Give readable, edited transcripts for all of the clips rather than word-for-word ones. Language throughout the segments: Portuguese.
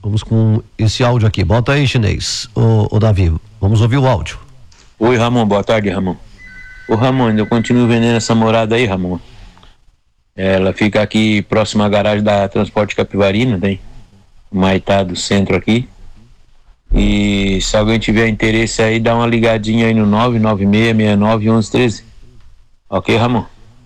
Vamos com esse áudio aqui. Bota aí, Chinês. Ô Davi, vamos ouvir o áudio. Oi, Ramon. Boa tarde, Ramon. Ô, Ramon, eu continuo vendendo essa morada aí, Ramon. Ela fica aqui próxima à garagem da Transporte Capivari, não tem? Maitá do centro aqui. E se alguém tiver interesse aí, dá uma ligadinha aí no 996691113. Ok, Ramon?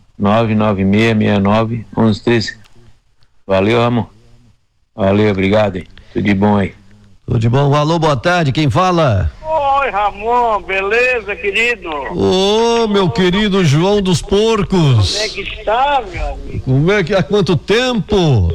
996691113. Valeu, Ramon. Valeu, obrigado, hein? Tudo de bom aí. Tudo de bom. Alô, boa tarde, quem fala? Oi, Ramon, beleza, querido? Ô, meu querido João dos Porcos. Como é que está, meu amigo? Como é que, há quanto tempo?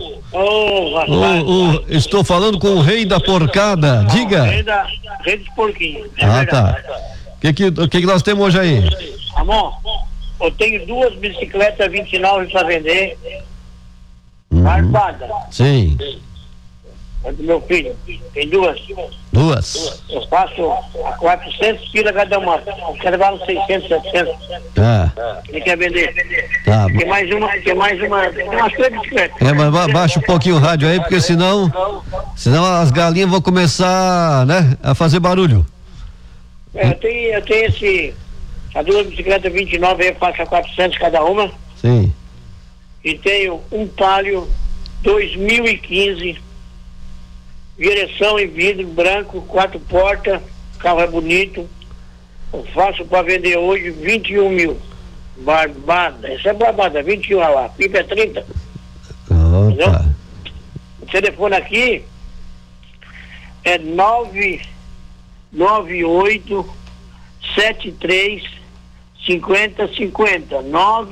Estou falando com o rei da porcada, diga. Rei dos porquinhos. Tá. O que nós temos hoje aí? Ramon, eu tenho 2 bicicletas 29 para vender. Barbada. Sim. É do meu filho. Tem 2. Eu faço a 400 quilos cada uma. Quero levar uns 600, 700. Tá. Ele quer vender. Tá. Tem mais uma, tem umas 3 bicicletas. Mas baixa um pouquinho o rádio aí, porque senão as galinhas vão começar, né, a fazer barulho. Eu tenho as 2 bicicletas 29 aí, eu faço a 400 cada uma. Sim. E tenho um Palio 2015, direção em vidro branco, 4 portas, carro é bonito. Eu faço para vender hoje 21 mil. Barbada, essa é barbada, 21 lá, pipa é 30. Opa. O telefone aqui é 998 73 5050.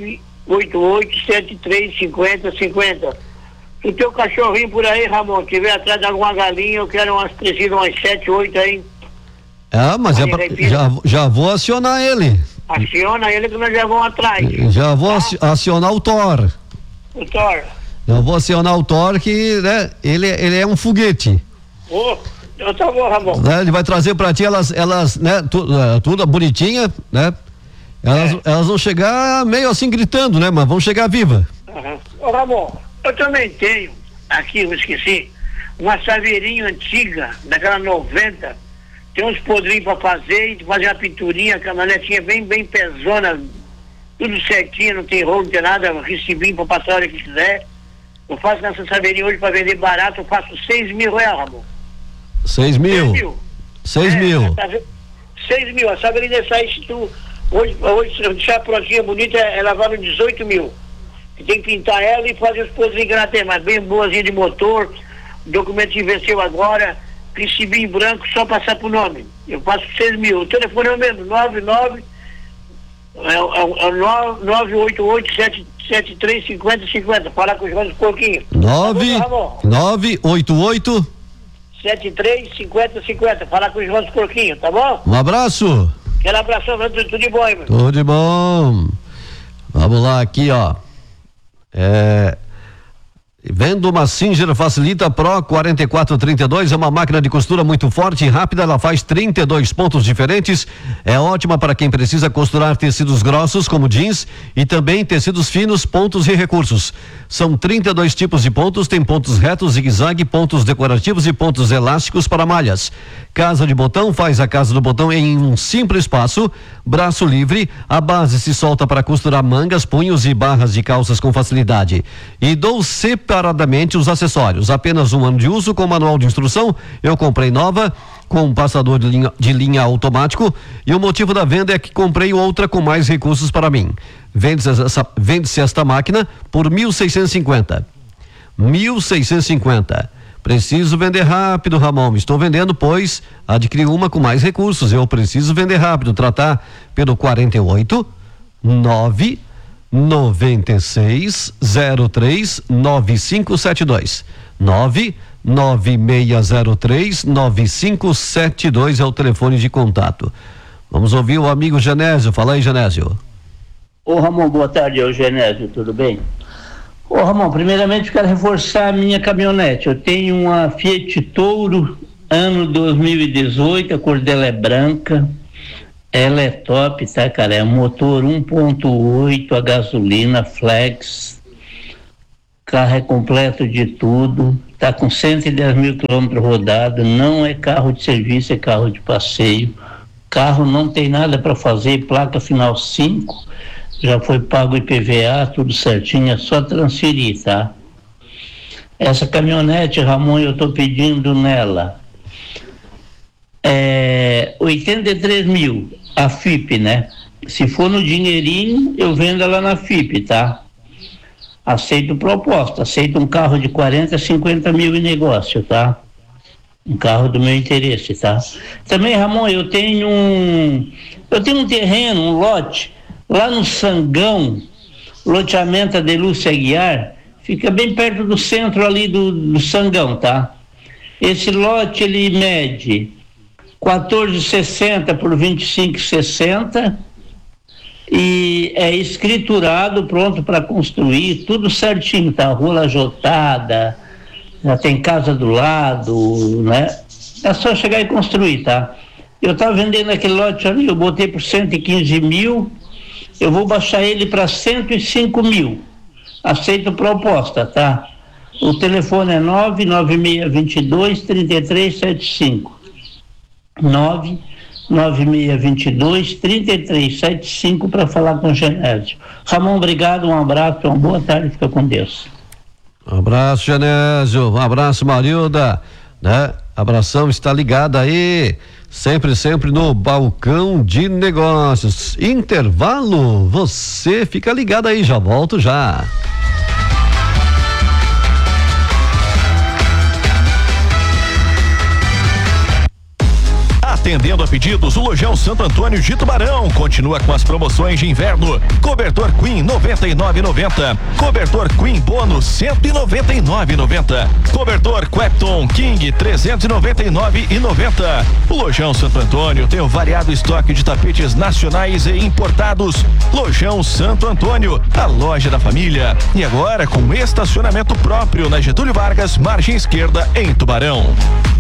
988735050. Se o teu cachorrinho por aí, Ramon, tiver atrás de alguma galinha, eu quero umas 7, 8 aí. Mas já vou acionar ele. Aciona ele que nós já vamos atrás. Já vou acionar o Thor. O Thor. Eu vou acionar o Thor, que, né, ele é um foguete. Então tá bom, Ramon. Ele vai trazer pra ti elas né, tudo bonitinha, né? Elas vão chegar meio assim gritando, né? Mas vão chegar viva. Ô, Ramon, eu também tenho, aqui eu esqueci, uma saveirinha antiga, daquela 90, tem uns podrinhos pra fazer, e fazer uma pinturinha, a caminhonetinha bem pesona, tudo certinho, não tem rolo, não tem nada, recibinho pra passar a hora que quiser. Eu faço nessa saveirinha hoje pra vender barato, eu faço R$6 mil, Ramon. 6 mil? 6 mil. 6 mil, a saveirinha dessa aí, se tu, hoje se eu deixar prontinha, bonita, ela vale 18 mil. Você tem que pintar ela e fazer os podrinhos que ela tem, mas bem boazinha de motor, documento que venceu agora, recibinho branco, só passar pro nome. Eu passo 6 mil. O telefone é o mesmo, 988-735050. Falar com os João dos Porquinhos. 988 735050. Falar com os João dos Porquinhos, tá bom? Um abraço. Aquele abração, tudo de bom aí, meu. Tudo de bom. Vamos lá, aqui, ó. Vendo uma Singer Facilita Pro 4432, é uma máquina de costura muito forte e rápida, ela faz 32 pontos diferentes, é ótima para quem precisa costurar tecidos grossos como jeans e também tecidos finos, pontos e recursos. São 32 tipos de pontos, tem pontos retos, zigue-zague, pontos decorativos e pontos elásticos para malhas. Casa de botão faz a casa do botão em um simples passo, braço livre, a base se solta para costurar mangas, punhos e barras de calças com facilidade. E dou separadamente os acessórios, apenas 1 ano de uso com manual de instrução, eu comprei nova, com um passador de linha automático, e o motivo da venda é que comprei outra com mais recursos para mim. Vende-se esta máquina por 1.650. 1.650. Preciso vender rápido, Ramon. Estou vendendo, pois adquiri uma com mais recursos. Eu preciso vender rápido. Tratar pelo 48 9 96 03 9572 99603 9572 é o telefone de contato. Vamos ouvir o amigo Genésio. Fala aí, Genésio. Ô Ramon, boa tarde, é o Genésio, tudo bem? Ô Ramon, primeiramente eu quero reforçar a minha caminhonete. Eu tenho uma Fiat Toro, ano 2018, a cor dela é branca. Ela é top, tá, cara? É um motor 1.8 a gasolina, flex. O carro é completo de tudo. está com 110 mil quilômetros rodados, não é carro de serviço, é carro de passeio. Carro não tem nada para fazer, placa final 5, já foi pago IPVA, tudo certinho, é só transferir, tá? Essa caminhonete, Ramon, eu estou pedindo nela 83 mil, a FIP, né? Se for no dinheirinho, eu vendo ela na FIP, tá? Aceito proposta, aceito um carro de 40, 50 mil em negócio, tá? Um carro do meu interesse, tá? Também, Ramon, eu tenho um terreno, um lote, lá no Sangão, loteamento de Lúcia Aguiar, fica bem perto do centro ali do Sangão, tá? Esse lote, ele mede 14,60 por 25,60 e é escriturado, pronto para construir, tudo certinho, tá? Rua lajotada, já tem casa do lado, né? É só chegar e construir, tá? Eu estava vendendo aquele lote ali, eu botei por 115 mil, eu vou baixar ele para 105 mil. Aceito proposta, tá? O telefone é 99622-3375. 99622-3375 para falar com o Genésio. Ramon, obrigado, um abraço, uma boa tarde, fica com Deus. Um abraço, Genésio, um abraço, Marilda, né? Abração, está ligada aí, sempre no Balcão de Negócios. Intervalo, você fica ligado aí, já volto já. Atendendo a pedidos, o Lojão Santo Antônio de Tubarão continua com as promoções de inverno. Cobertor Queen 99,90. Cobertor Queen Bônus 199,90. Cobertor Quepton King 399,90. O Lojão Santo Antônio tem um variado estoque de tapetes nacionais e importados. Lojão Santo Antônio, a loja da família. E agora com estacionamento próprio na Getúlio Vargas, margem esquerda, em Tubarão.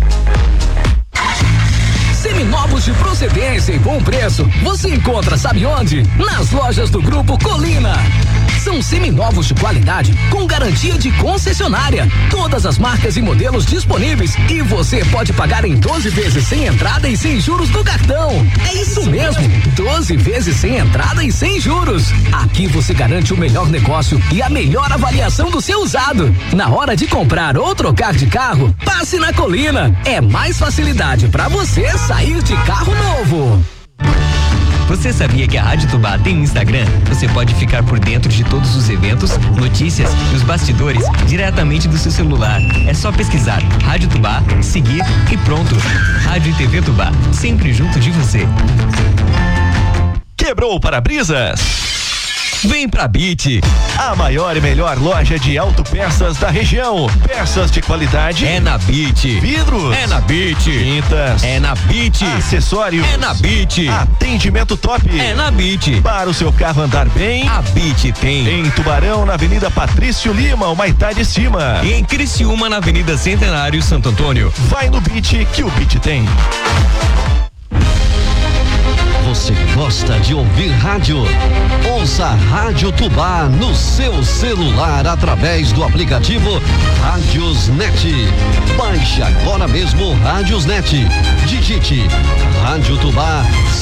Seminovos de procedência e bom preço, você encontra, sabe onde? Nas lojas do Grupo Colina. São seminovos de qualidade com garantia de concessionária. Todas as marcas e modelos disponíveis e você pode pagar em 12 vezes sem entrada e sem juros no cartão. É isso mesmo, 12 vezes sem entrada e sem juros. Aqui você garante o melhor negócio e a melhor avaliação do seu usado. Na hora de comprar ou trocar de carro, passe na Colina. É mais facilidade para você sair de carro novo. Você sabia que a Rádio Tubá tem um Instagram? Você pode ficar por dentro de todos os eventos, notícias e os bastidores diretamente do seu celular. É só pesquisar Rádio Tubá, seguir e pronto. Rádio e TV Tubá, sempre junto de você. Quebrou o para-brisas? Vem pra BIT, a maior e melhor loja de autopeças da região. Peças de qualidade é na BIT. Vidros é na BIT. Tintas é na BIT. Acessórios é na BIT. Atendimento top é na BIT. Para o seu carro andar bem, a BIT tem. Em Tubarão, na Avenida Patrício Lima, o Maitá de Cima. E em Criciúma, na Avenida Centenário, Santo Antônio. Vai no BIT que o BIT tem. Você gosta de ouvir rádio? Ouça Rádio Tubá no seu celular através do aplicativo Rádiosnet. Baixe agora mesmo o Rádiosnet. Digite Rádio Tubá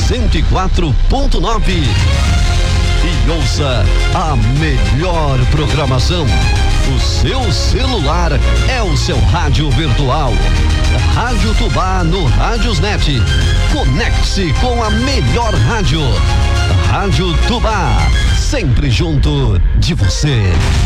104.9 e ouça a melhor programação. O seu celular é o seu rádio virtual. Rádio Tubá no Rádiosnet. Conecte-se com a melhor rádio. Rádio Tubá, sempre junto de você.